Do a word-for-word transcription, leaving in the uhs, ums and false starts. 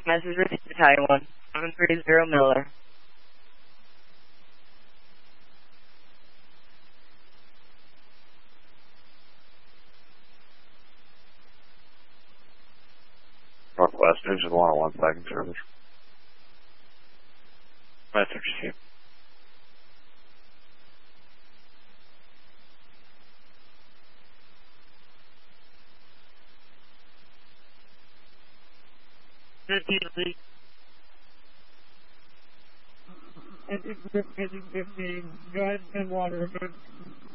Message received, Battalion one, seven three zero Miller. Northwest, Division one oh one, second service. Message received. fifteen feet. Engine fifteen, fifteen, go ahead and water,